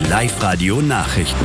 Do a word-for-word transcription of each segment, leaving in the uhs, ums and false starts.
Live-Radio Nachrichten.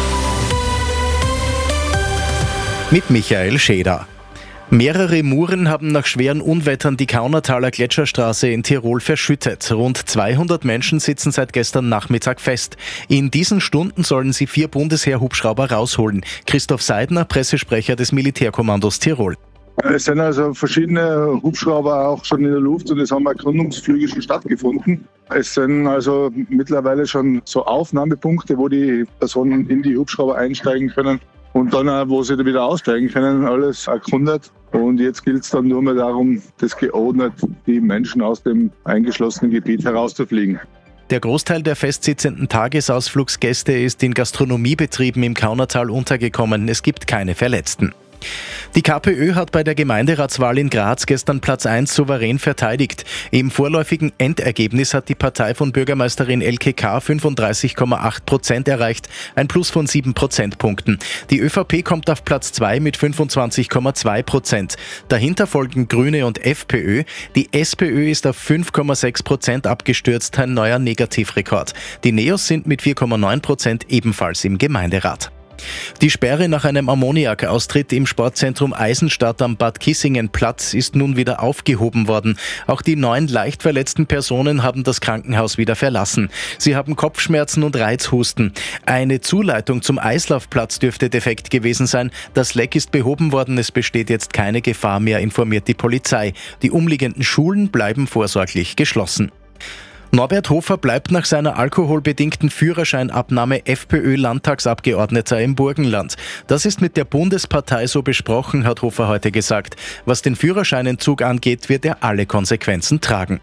Mit Michael Scheder. Mehrere Muren haben nach schweren Unwettern die Kaunertaler Gletscherstraße in Tirol verschüttet. Rund zweihundert Menschen sitzen seit gestern Nachmittag fest. In diesen Stunden sollen sie vier Bundesheer-Hubschrauber rausholen. Christoph Seidner, Pressesprecher des Militärkommandos Tirol. Es sind also verschiedene Hubschrauber auch schon in der Luft und es haben Erkundungsflüge schon stattgefunden. Es sind also mittlerweile schon so Aufnahmepunkte, wo die Personen in die Hubschrauber einsteigen können und dann auch, wo sie wieder aussteigen können, alles erkundet. Und jetzt gilt es dann nur mehr darum, das geordnet, die Menschen aus dem eingeschlossenen Gebiet herauszufliegen. Der Großteil der festsitzenden Tagesausflugsgäste ist in Gastronomiebetrieben im Kaunertal untergekommen. Es gibt keine Verletzten. Die KPÖ hat bei der Gemeinderatswahl in Graz gestern Platz eins souverän verteidigt. Im vorläufigen Endergebnis hat die Partei von Bürgermeisterin Elke K. fünfunddreißig Komma acht Prozent erreicht, ein Plus von sieben Prozentpunkten. Die ÖVP kommt auf Platz zwei mit fünfundzwanzig Komma zwei Prozent. Dahinter folgen Grüne und FPÖ. Die SPÖ ist auf fünf Komma sechs Prozent abgestürzt, ein neuer Negativrekord. Die Neos sind mit vier Komma neun Prozent ebenfalls im Gemeinderat. Die Sperre nach einem Ammoniakaustritt im Sportzentrum Eisenstadt am Bad Kissingen-Platz ist nun wieder aufgehoben worden. Auch die neun leicht verletzten Personen haben das Krankenhaus wieder verlassen. Sie haben Kopfschmerzen und Reizhusten. Eine Zuleitung zum Eislaufplatz dürfte defekt gewesen sein. Das Leck ist behoben worden, es besteht jetzt keine Gefahr mehr, informiert die Polizei. Die umliegenden Schulen bleiben vorsorglich geschlossen. Norbert Hofer bleibt nach seiner alkoholbedingten Führerscheinabnahme FPÖ-Landtagsabgeordneter im Burgenland. Das ist mit der Bundespartei so besprochen, hat Hofer heute gesagt. Was den Führerscheinentzug angeht, wird er alle Konsequenzen tragen.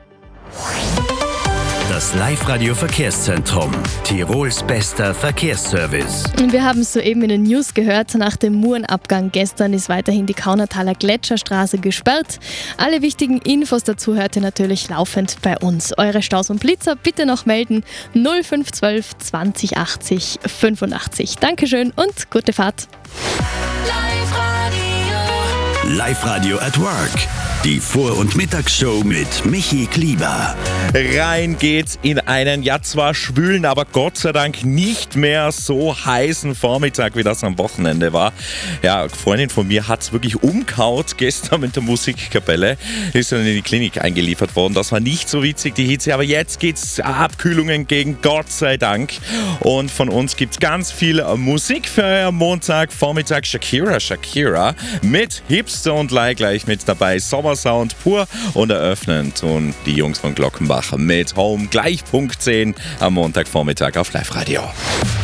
Das Live-Radio Verkehrszentrum. Tirols bester Verkehrsservice. Wir haben es soeben in den News gehört. Nach dem Murenabgang gestern ist weiterhin die Kaunertaler Gletscherstraße gesperrt. Alle wichtigen Infos dazu hört ihr natürlich laufend bei uns. Eure Staus und Blitzer bitte noch melden. null fünf eins zwei zwanzig achtzig fünfundachtzig. Dankeschön und gute Fahrt. Live-Radio at Work. Die Vor- und Mittagsshow mit Michi Klieber. Rein geht's in einen, ja zwar schwülen, aber Gott sei Dank nicht mehr so heißen Vormittag, wie das am Wochenende war. Ja, eine Freundin von mir hat's wirklich umkaut gestern mit der Musikkapelle. Ist dann in die Klinik eingeliefert worden. Das war nicht so witzig, die Hitze, aber jetzt geht's Abkühlungen gegen, Gott sei Dank. Und von uns gibt's ganz viel Musik für Montag, Vormittag. Shakira, Shakira mit Hipster und Lai gleich mit dabei. Sommer Sound pur und eröffnend tun die Jungs von Glockenbach mit Home gleich Punkt zehn am Montagvormittag auf Live-Radio.